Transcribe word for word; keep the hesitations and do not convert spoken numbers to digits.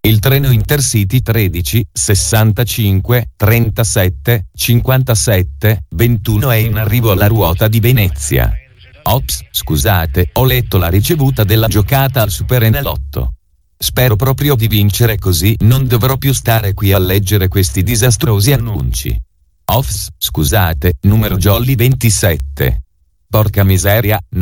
Il treno Intercity tredici, sessantacinque, trentasette, cinquantasette, ventuno è in arrivo alla ruota di Venezia. Ops, scusate, ho letto la ricevuta della giocata al Superenalotto. Spero proprio di vincere, così non dovrò più stare qui a leggere questi disastrosi annunci. Ops, scusate, numero jolly ventisette. Porca miseria,